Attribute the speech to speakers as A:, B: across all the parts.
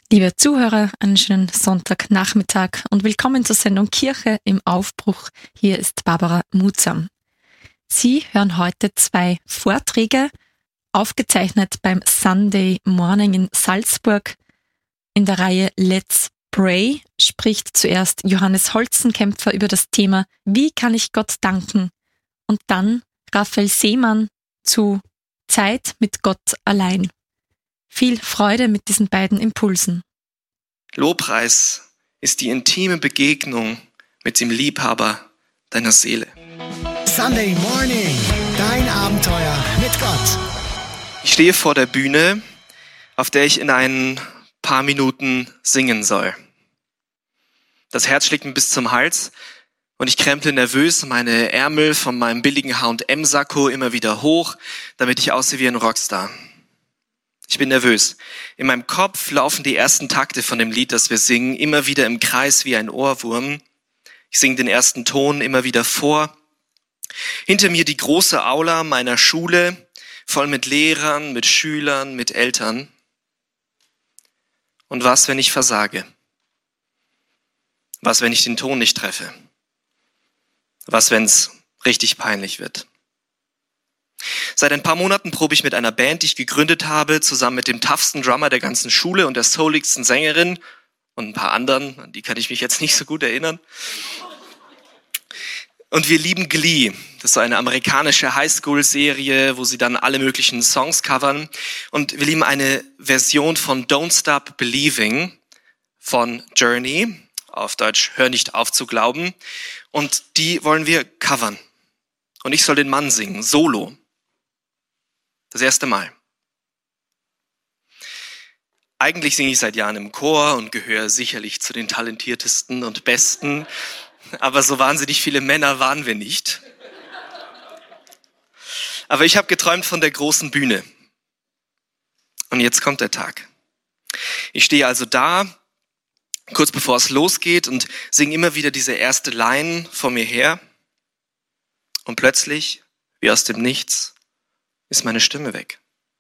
A: Liebe Zuhörer, einen schönen Sonntagnachmittag und willkommen zur Sendung Kirche im Aufbruch. Hier ist Barbara Mutsam. Sie hören heute 2 Vorträge, aufgezeichnet beim Sunday Morning in Salzburg. In der Reihe Let's Pray spricht zuerst Johannes Holzenkämpfer über das Thema Wie kann ich Gott danken? Und dann Raphael Seemann zu Zeit mit Gott allein. Viel Freude mit diesen beiden Impulsen.
B: Lobpreis ist die intime Begegnung mit dem Liebhaber deiner Seele.
C: Sunday Morning, dein Abenteuer mit Gott.
B: Ich stehe vor der Bühne, auf der ich in ein paar Minuten singen soll. Das Herz schlägt mir bis zum Hals und ich kremple nervös meine Ärmel von meinem billigen H&M-Sakko immer wieder hoch, damit ich aussehe wie ein Rockstar. Ich bin nervös. In meinem Kopf laufen die ersten Takte von dem Lied, das wir singen, immer wieder im Kreis wie ein Ohrwurm. Ich singe den ersten Ton immer wieder vor. Hinter mir die große Aula meiner Schule, voll mit Lehrern, mit Schülern, mit Eltern. Und was, wenn ich versage? Was, wenn ich den Ton nicht treffe? Was, wenn es richtig peinlich wird? Seit ein paar Monaten probe ich mit einer Band, die ich gegründet habe, zusammen mit dem toughsten Drummer der ganzen Schule und der souligsten Sängerin und ein paar anderen, an die kann ich mich jetzt nicht so gut erinnern. Und wir lieben Glee. Das ist so eine amerikanische Highschool-Serie, wo sie dann alle möglichen Songs covern. Und wir lieben eine Version von Don't Stop Believing von Journey, auf Deutsch Hör nicht auf zu glauben. Und die wollen wir covern. Und ich soll den Mann singen, solo. Das erste Mal. Eigentlich singe ich seit Jahren im Chor und gehöre sicherlich zu den talentiertesten und besten, aber so wahnsinnig viele Männer waren wir nicht. Aber ich habe geträumt von der großen Bühne. Und jetzt kommt der Tag. Ich stehe also da, kurz bevor es losgeht und singe immer wieder diese erste Line vor mir her. Und plötzlich, wie aus dem Nichts, ist meine Stimme weg.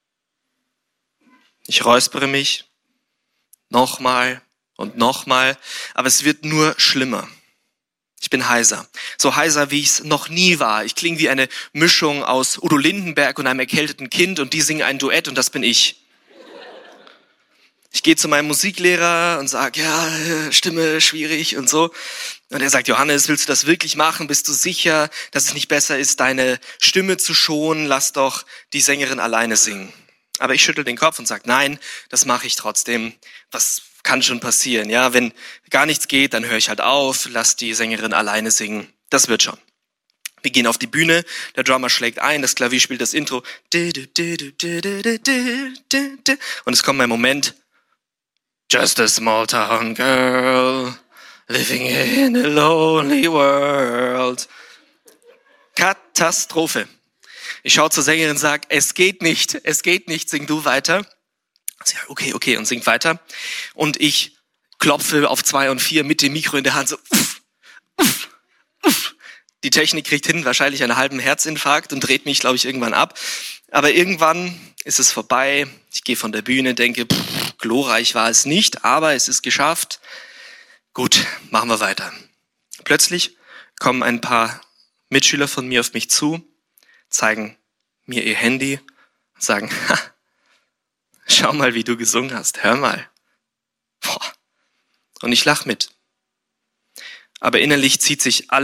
B: Ich räuspere mich, nochmal und nochmal, aber es wird nur schlimmer. Ich bin heiser, so heiser, wie ich es noch nie war. Ich klinge wie eine Mischung aus Udo Lindenberg und einem erkälteten Kind und die singen ein Duett und das bin ich. Ich gehe zu meinem Musiklehrer und sage, ja, Stimme schwierig und so. Und er sagt, Johannes, willst du das wirklich machen? Bist du sicher, dass es nicht besser ist, deine Stimme zu schonen? Lass doch die Sängerin alleine singen. Aber ich schüttel den Kopf und sage, nein, das mache ich trotzdem. Was kann schon passieren? Ja, wenn gar nichts geht, dann höre ich halt auf, lass die Sängerin alleine singen. Das wird schon. Wir gehen auf die Bühne, der Drummer schlägt ein, das Klavier spielt das Intro. Und es kommt mein Moment. Just a small town girl, living in a lonely world. Katastrophe. Ich schaue zur Sängerin und sage, es geht nicht, sing du weiter. Sie sagt, okay, und singt weiter. Und ich klopfe auf 2 und 4 mit dem Mikro in der Hand so, uff. Die Technik kriegt hin, wahrscheinlich einen halben Herzinfarkt und dreht mich, glaube ich, irgendwann ab. Aber irgendwann ist es vorbei. Ich gehe von der Bühne, denke, glorreich war es nicht, aber es ist geschafft. Gut, machen wir weiter. Plötzlich kommen ein paar Mitschüler von mir auf mich zu, zeigen mir ihr Handy und sagen, schau mal, wie du gesungen hast, hör mal. Boah. Und ich lach mit. Aber innerlich zieht sich alles